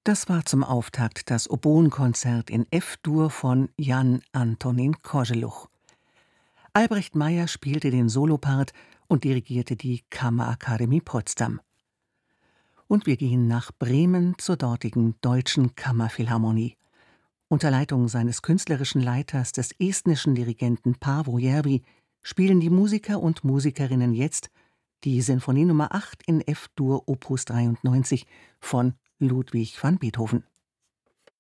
Das war zum Auftakt das Oboenkonzert in F-Dur von Jan Antonín Koželuch. Albrecht Meyer spielte den Solopart und dirigierte die Kammerakademie Potsdam. Und wir gehen nach Bremen zur dortigen Deutschen Kammerphilharmonie. Unter Leitung seines künstlerischen Leiters, des estnischen Dirigenten Paavo Järvi, spielen die Musiker und Musikerinnen jetzt die Sinfonie Nummer 8 in F-Dur Opus 93 von Ludwig van Beethoven.